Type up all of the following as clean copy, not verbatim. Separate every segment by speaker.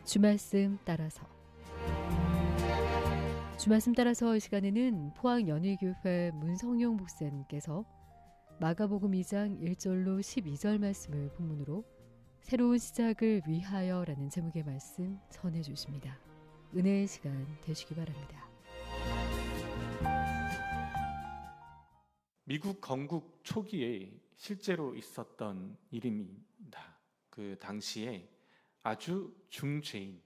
Speaker 1: 주말씀 따라서 이 시간에는 포항연희교회 문성용 목사님께서 마가복음 2장 1절로 12절 말씀을 본문으로 새로운 시작을 위하여라는 제목의 말씀 전해 주십니다. 은혜의 시간 되시기 바랍니다.
Speaker 2: 미국 건국 초기에 실제로 있었던 일입니다. 그 당시에 아주 중죄인,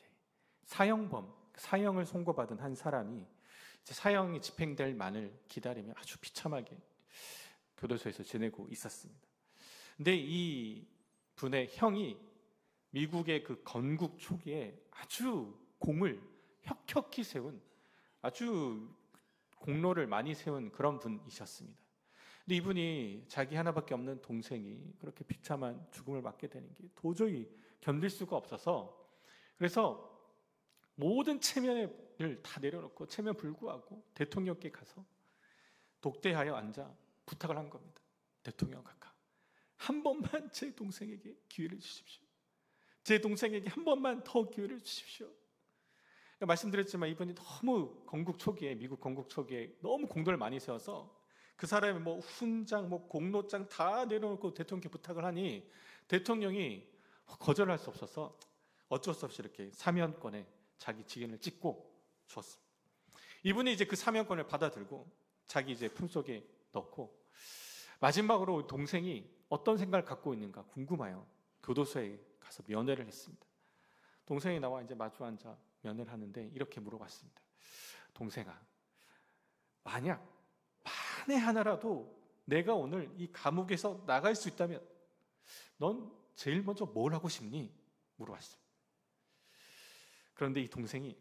Speaker 2: 사형을 선고받은 한 사람이 사형이 집행될 만을 기다리며 아주 비참하게 교도소에서 지내고 있었습니다. 근데 이 분의 형이 미국의 그 건국 초기에 아주 공을 혁혁히 세운, 아주 공로를 많이 세운 그런 분이셨습니다. 근데 이분이 자기 하나밖에 없는 동생이 그렇게 비참한 죽음을 맞게 되는 게 도저히 견딜 수가 없어서, 그래서 모든 체면을 다 내려놓고 체면 불구하고 대통령께 가서 독대하여 앉아 부탁을 한 겁니다. 대통령 각하, 한 번만 제 동생에게 기회를 주십시오. 제 동생에게 한 번만 더 기회를 주십시오. 말씀드렸지만 이분이 너무 미국 건국 초기에 너무 공로를 많이 세워서 그 사람이 훈장, 공로장 다 내려놓고 대통령께 부탁을 하니 대통령이 거절할 수 없어서 어쩔 수 없이 이렇게 사면권에 자기 직인을 찍고 주었습니다. 이분이 이제 그 사면권을 받아들고 자기 이제 품속에 넣고 마지막으로 동생이 어떤 생각을 갖고 있는가 궁금해요. 교도소에 가서 면회를 했습니다. 동생이 나와 이제 마주 앉아 면회를 하는데 이렇게 물어봤습니다. 동생아, 만에 하나라도 내가 오늘 이 감옥에서 나갈 수 있다면 넌 제일 먼저 뭘 하고 싶니? 물어봤습니다. 그런데 이 동생이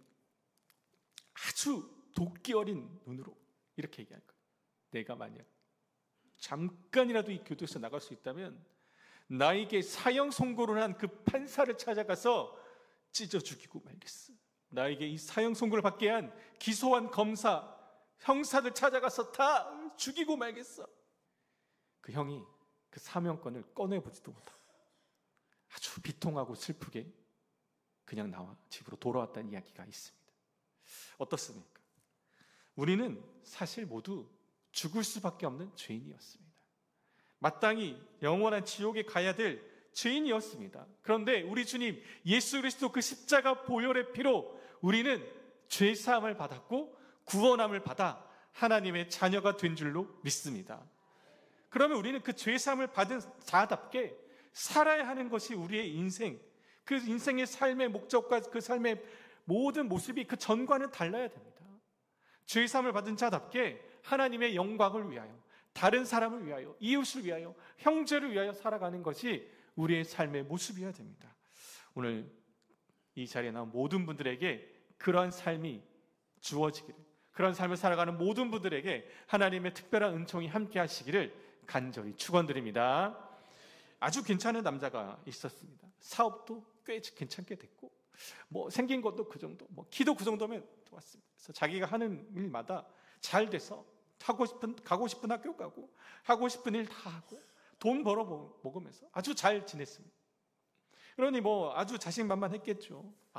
Speaker 2: 아주 도끼 어린 눈으로 이렇게 얘기한 거예요. 내가 만약 잠깐이라도 이 교도소에서 나갈 수 있다면 나에게 사형 선고를 한 그 판사를 찾아가서 찢어 죽이고 말겠어. 나에게 이 사형 선고를 받게 한 기소한 검사, 형사들 찾아가서 다 죽이고 말겠어. 그 형이 그 사면권을 꺼내보지도 못하고 아주 비통하고 슬프게 그냥 나와 집으로 돌아왔다는 이야기가 있습니다. 어떻습니까? 우리는 사실 모두 죽을 수밖에 없는 죄인이었습니다. 마땅히 영원한 지옥에 가야 될 죄인이었습니다. 그런데 우리 주님 예수 그리스도 그 십자가 보혈의 피로 우리는 죄사함을 받았고 구원함을 받아 하나님의 자녀가 된 줄로 믿습니다. 그러면 우리는 그 죄사함을 받은 자답게 살아야 하는 것이 우리의 인생, 그 인생의 삶의 목적과 그 삶의 모든 모습이 그 전과는 달라야 됩니다. 죄사함을 받은 자답게 하나님의 영광을 위하여, 다른 사람을 위하여, 이웃을 위하여, 형제를 위하여 살아가는 것이 우리의 삶의 모습이어야 됩니다. 오늘 이 자리에 나온 모든 분들에게 그러한 삶이 주어지기를, 그런 삶을 살아가는 모든 분들에게 하나님의 특별한 은총이 함께 하시기를 간절히 축원드립니다. 아주 괜찮은 남자가 있었습니다. 사업도 꽤 괜찮게 됐고 생긴 것도 그 정도, 키도 그 정도면 좋았습니다. 그래서 자기가 하는 일마다 잘 돼서 가고 싶은 학교 가고 하고 싶은 일 다 하고 돈 벌어 먹으면서 아주 잘 지냈습니다. 그러니 아주 자신만만했겠죠.